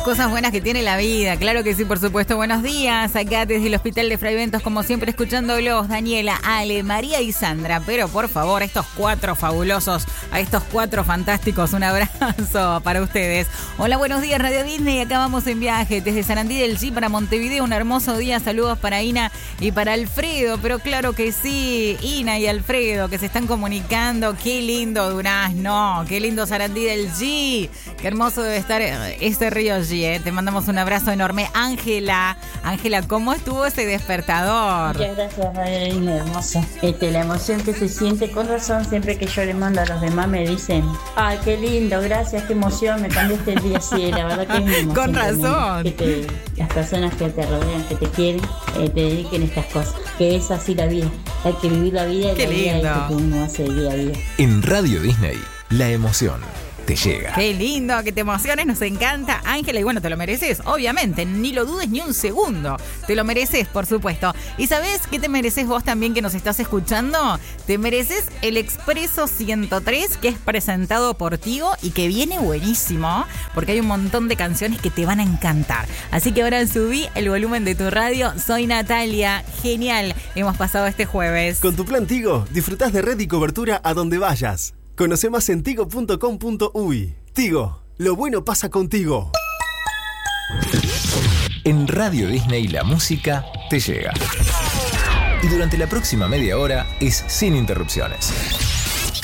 cosas buenas que tiene la vida. Claro que sí, por supuesto. Buenos días. Acá desde el Hospital de Fray Ventos, como siempre, escuchándolos, Daniela, Ale, María y Sandra. Pero por favor, a estos 4 fabulosos, a estos 4 fantásticos, un abrazo para ustedes. Hola, buenos días, Radio Disney. Acá vamos en viaje desde Sarandí del Sí para Montevideo. Un hermoso día. Saludos para Ina y para Alfredo. Pero claro que sí, Ina y Alfredo, que se están comunicando. Qué lindo Durazno, qué lindo Sarandí del Sí. Qué hermoso debe estar este río allí, ¿eh? Te mandamos un abrazo enorme. Ángela, ¿cómo estuvo ese despertador? Muchas gracias, María, hermosa. La emoción que se siente, con razón, siempre que yo le mando a los demás me dicen, ay, qué lindo, gracias, qué emoción, me cambiaste el día. Sí, la verdad que es una emoción. Con razón. Que las personas que te rodean, que te quieren, te dediquen estas cosas. Que es así la vida. Hay que vivir la vida y qué la lindo. vida es lo que uno hace día a día. En Radio Disney, la emoción te llega. Qué lindo, que te emociones, nos encanta, Ángela, y bueno, te lo mereces, obviamente, ni lo dudes ni un segundo, te lo mereces, por supuesto. ¿Y sabés qué te mereces vos también que nos estás escuchando? Te mereces el Expreso 103, que es presentado por Tigo y que viene buenísimo, porque hay un montón de canciones que te van a encantar. Así que ahora subí el volumen de tu radio. Soy Natalia, genial, hemos pasado este jueves. Con tu plan Tigo, disfrutás de red y cobertura a donde vayas. Conoce más en tigo.com.uy. Tigo, lo bueno pasa contigo. En Radio Disney la música te llega. Y durante la próxima media hora es sin interrupciones.